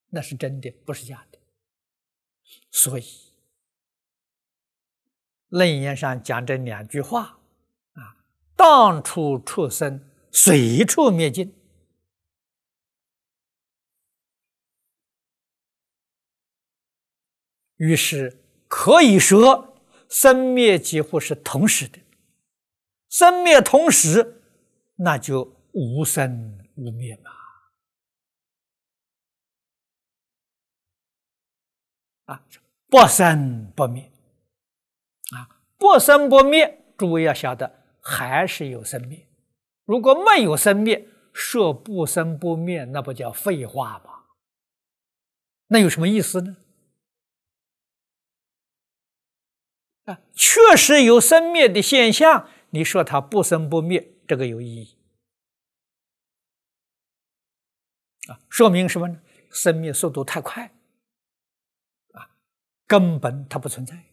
那是真的，不是假的。所以楞严上讲这2句话啊：当处畜生，随处灭尽。于是可以说，生灭几乎是同时的。生灭同时，那就无生无灭嘛。不生不灭不生不灭，诸位要晓得，还是有生灭。如果没有生灭，说不生不灭，那不叫废话吗？那有什么意思呢？确实有生灭的现象，你说它不生不灭，这个有意义说明什么呢？生灭速度太快根本它不存在